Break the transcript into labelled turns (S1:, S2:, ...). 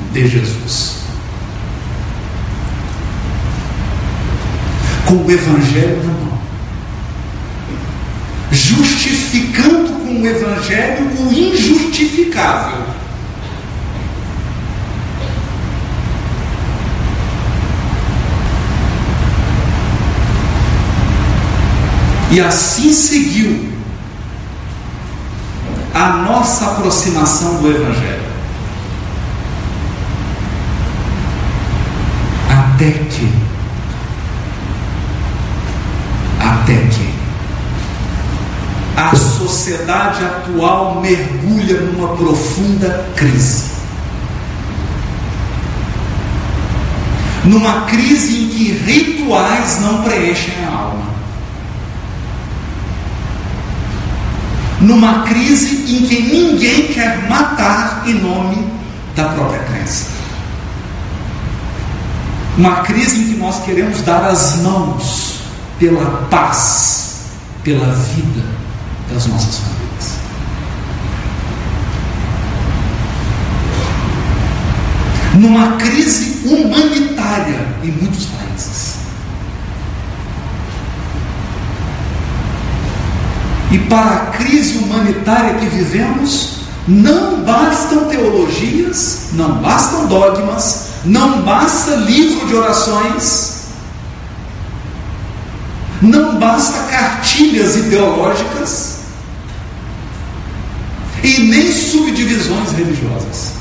S1: de Jesus. Com o Evangelho na mão, justificando com o Evangelho o injustificável. E assim seguiu a nossa aproximação do Evangelho, até que a sociedade atual mergulha numa profunda crise. Numa crise em que rituais não preenchem a alma. Numa crise em que ninguém quer matar em nome da própria crença. Uma crise em que nós queremos dar as mãos pela paz, pela vida das nossas famílias. Numa crise humanitária em muitos países. E para a crise humanitária que vivemos, não bastam teologias, não bastam dogmas, não basta livro de orações, não basta cartilhas ideológicas e nem subdivisões religiosas.